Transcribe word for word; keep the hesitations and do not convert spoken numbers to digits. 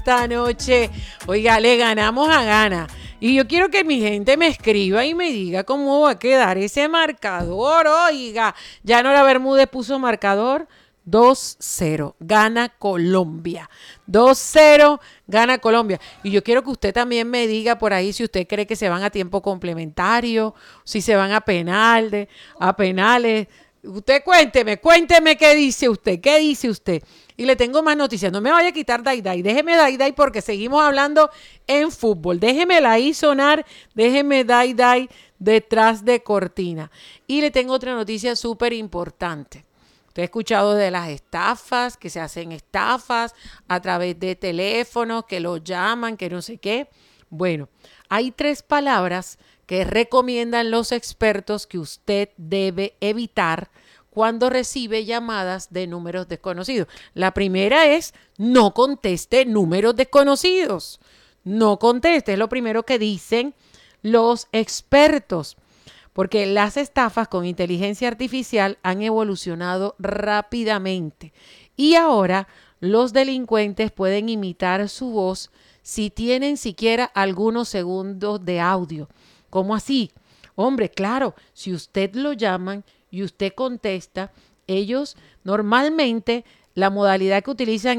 Esta noche, oiga, le ganamos a Gana. Y yo quiero que mi gente me escriba y me diga cómo va a quedar ese marcador. Oiga, ya Nora Bermúdez puso marcador dos cero. Gana Colombia. dos cero, gana Colombia. Y yo quiero que usted también me diga por ahí si usted cree que se van a tiempo complementario, si se van a penal, de, a penales. Usted cuénteme, cuénteme qué dice usted, qué dice usted. Y le tengo más noticias. No me vaya a quitar Dai Dai. Déjeme Dai Dai porque seguimos hablando en fútbol. Déjemela ahí sonar. Déjeme Dai Dai detrás de cortina. Y le tengo otra noticia súper importante. Usted ha escuchado de las estafas, que se hacen estafas a través de teléfonos, que lo llaman, que no sé qué. Bueno, hay tres palabras que recomiendan los expertos que usted debe evitar cuando recibe llamadas de números desconocidos. La primera es no conteste números desconocidos. No conteste, es lo primero que dicen los expertos. Porque las estafas con inteligencia artificial han evolucionado rápidamente. Y ahora los delincuentes pueden imitar su voz si tienen siquiera algunos segundos de audio. ¿Cómo así? Hombre, claro, si usted lo llaman y usted contesta, ellos normalmente la modalidad que utilizan